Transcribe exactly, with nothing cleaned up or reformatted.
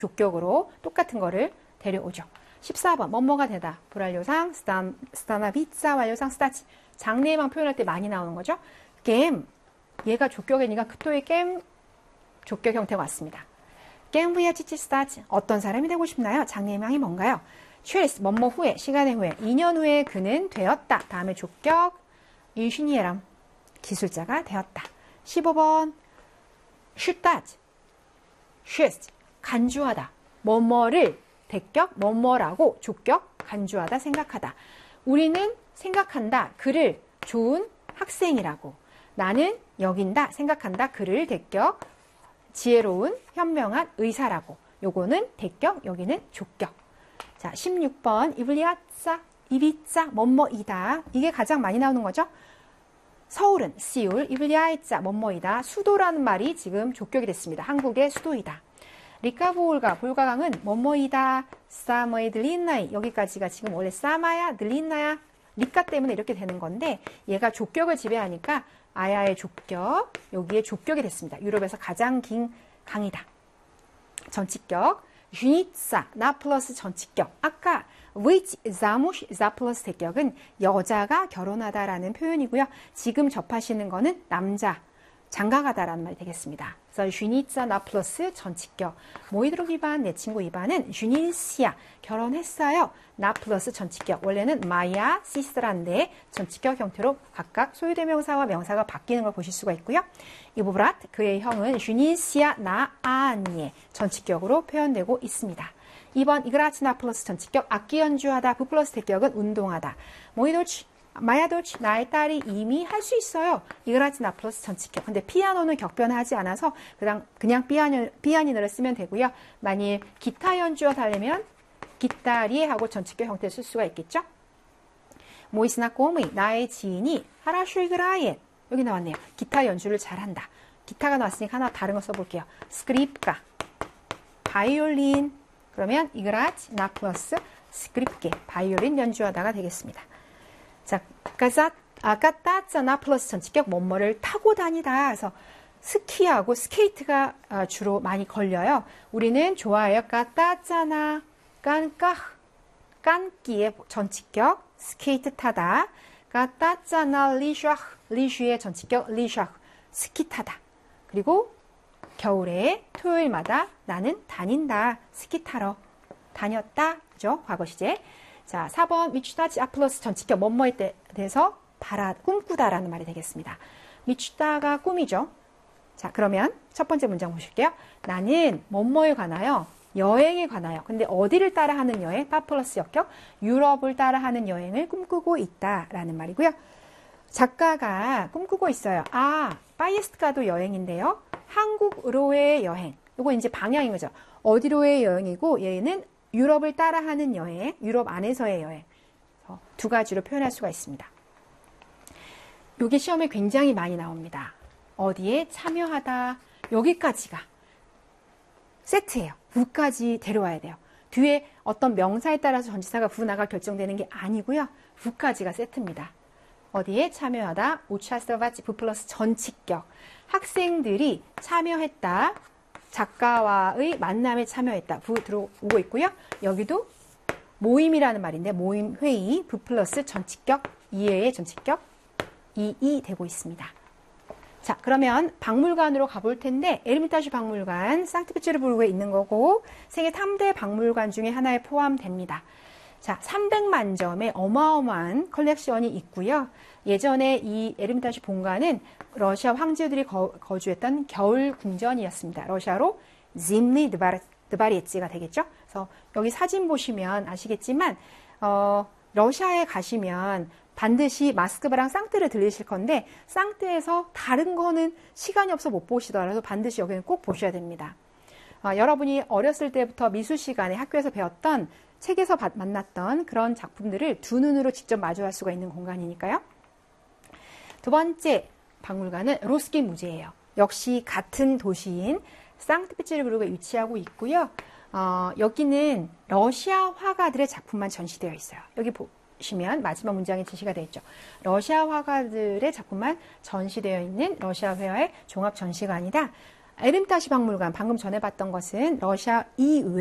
조격으로 똑같은 거를 데려오죠. 십사 번 뭐뭐가 되다. 불완료상 스타, 스타나 비자 완료상 스타치. 장래희망 표현할 때 많이 나오는 거죠. 게임. 얘가 조격이니까 그토의 게임 조격 형태가 왔습니다. 게임 via 치치 스타치. 어떤 사람이 되고 싶나요? 장래희망이 뭔가요? 최스 뭐뭐 후에 시간의 후에 이 년 후에 그는 되었다. 다음에 조격 인슈니에람 기술자가 되었다. 십오 번 슈따지 슈스 간주하다. 뭐뭐를 대격 뭐뭐라고 조격 간주하다 생각하다. 우리는 생각한다. 그를 좋은 학생이라고. 나는 여긴다. 생각한다. 그를 대격 지혜로운 현명한 의사라고. 요거는 대격 여기는 조격. 자, 십육 번 이블리아짜 이비짜 뭐뭐이다. 이게 가장 많이 나오는 거죠. 서울은 시울 이블리아이짜 뭐뭐이다. 수도라는 말이 지금 조격이 됐습니다. 한국의 수도이다. 리카보울가 볼가강은 뭐뭐이다. 사머이 들린나이. 여기까지가 지금 원래 사마야 들린나야 리카 때문에 이렇게 되는 건데 얘가 조격을 지배하니까 아야의 조격 여기에 조격이 됐습니다. 유럽에서 가장 긴 강이다. 전치격 쥐니짜 나 플러스 전치격. 아까 which zamush za 플러스 대격은 여자가 결혼하다라는 표현이고요. 지금 접하시는 거는 남자 장가가다라는 말이 되겠습니다. 그래서 쥐니짜 나 플러스 전치격. 모이드로 이반 내 친구 이반은 쥐니시아 결혼했어요. 나 플러스 전치격. 원래는 마야 시스란데 전치격 형태로 각각 소유대명사와 명사가 바뀌는 걸 보실 수가 있고요. 이보브라트 그의 형은 쥐니시아 나 아니에 전치격으로 표현되고 있습니다. 이 번 이그라치 나 플러스 전치격 악기 연주하다 부 플러스 대격은 운동하다. 모이도치 마야도치 나의 딸이 이미 할 수 있어요. 이그라치 나 플러스 전치격. 근데 피아노는 격변하지 않아서 그냥 그냥 피아노, 피아니노를 쓰면 되고요. 만일 기타 연주어 달려면 기타리에 하고 전치격 형태를 쓸 수가 있겠죠. 모이스나 꼬미 나의 지인이 하라슈이그라예 여기 나왔네요. 기타 연주를 잘한다. 기타가 나왔으니까 하나 다른 거 써볼게요. 스크립카 바이올린 그러면 이그라치 나 플러스 스크립게 바이올린 연주하다가 되겠습니다. 자, 까자, 아까 따짜나 플러스 전치격 뭐뭐를 타고 다니다. 그래서 스키하고 스케이트가 주로 많이 걸려요. 우리는 좋아해요. 까따짜나 깐까 깐기의 전치격 스케이트 타다. 까따짜나 리슈아 리슈의 전치격 리슈아 스키 타다. 그리고 겨울에 토요일마다 나는 다닌다. 스키 타러 다녔다. 그죠? 과거 시제. 자, 사 번 미추다지 아 플러스 전치격 뭐뭐에 대해서 바라 꿈꾸다라는 말이 되겠습니다. 미추다가 꿈이죠. 자, 그러면 첫 번째 문장 보실게요. 나는 뭐뭐에 관하여 여행에 관하여 근데 어디를 따라 하는 여행? 파 플러스 역격 유럽을 따라 하는 여행을 꿈꾸고 있다라는 말이고요. 작가가 꿈꾸고 있어요. 아, 파이에스트가도 여행인데요. 한국으로의 여행. 이거 이제 방향인 거죠. 어디로의 여행이고 얘는 유럽을 따라하는 여행, 유럽 안에서의 여행. 두 가지로 표현할 수가 있습니다. 이게 시험에 굉장히 많이 나옵니다. 어디에 참여하다, 여기까지가 세트예요. 부까지 데려와야 돼요. 뒤에 어떤 명사에 따라서 전치사가 부나가 결정되는 게 아니고요. 부까지가 세트입니다. 어디에 참여하다, 우차스바치 부 플러스 전치격. 학생들이 참여했다. 작가와의 만남에 참여했다. 부 들어오고 있고요. 여기도 모임이라는 말인데 모임 회의 부 플러스 전치격 이해의 전치격 이이 되고 있습니다. 자, 그러면 박물관으로 가볼 텐데 에르미타주 박물관 상트페테르부르크에 있는 거고 세계 삼 대 박물관 중에 하나에 포함됩니다. 자, 삼백만 점의 어마어마한 컬렉션이 있고요. 예전에 이 에르미타주 본관은 러시아 황제들이 거, 거주했던 겨울 궁전이었습니다. 러시아로 짐니 드바리에츠가 되겠죠. 그래서 여기 사진 보시면 아시겠지만 어, 러시아에 가시면 반드시 마스크바랑 상트를 들리실 건데 상트에서 다른 거는 시간이 없어 못 보시더라도 반드시 여기는 꼭 보셔야 됩니다. 어, 여러분이 어렸을 때부터 미술 시간에 학교에서 배웠던 책에서 바, 만났던 그런 작품들을 두 눈으로 직접 마주할 수가 있는 공간이니까요. 두 번째 박물관은 로스키 무제예요. 역시 같은 도시인 상트페테르부르크에 위치하고 있고요. 어, 여기는 러시아 화가들의 작품만 전시되어 있어요. 여기 보시면 마지막 문장에 제시가 되어 있죠. 러시아 화가들의 작품만 전시되어 있는 러시아 회화의 종합 전시관이다. 에르미타시 박물관, 방금 전에 봤던 것은 러시아 이외